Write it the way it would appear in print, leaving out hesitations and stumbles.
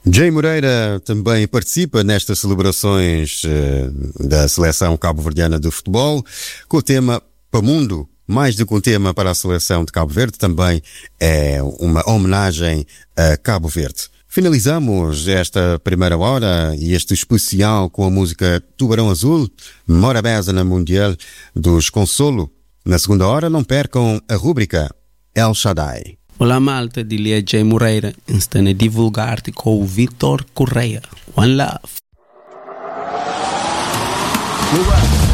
Jay Moreira também participa nestas celebrações da seleção cabo-verdiana de futebol com o tema Pamundo. Mais do que um tema para a seleção de Cabo Verde, também é uma homenagem a Cabo Verde. Finalizamos esta primeira hora e este especial com a música Tubarão Azul, Morabeza Mundial dos Consolo. Na segunda hora, não percam a rúbrica El Shaddai. Olá malta, dilia Jay Moreira, estando a divulgar-te com o Vitor Correia. One Love.